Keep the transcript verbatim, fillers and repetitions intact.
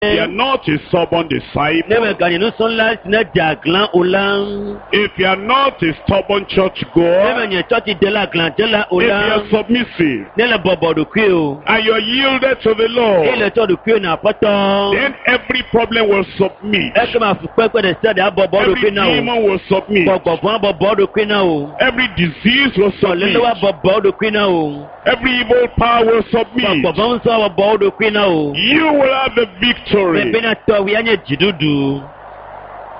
If you are not a stubborn disciple, Newe gani no son la sina jaglan olang. if you are not a stubborn church goer, Newe nye choti de la glan de la if you are olang. submissive Nele bobo do kweo. and you are yielded to the Lord, Ele to do kweo na paton. then every problem will submit. Eke ma fukwe kwe de stade a bobo do Every kweo na o. demon will submit. Bobo bobo do kweo na o. Every disease will So submit. lele wa bobo do kweo na o. Every evil power will submit. Bobo nso wa bobo do kweo na o. You will have the victory. Bebe na to wi anye jidudu.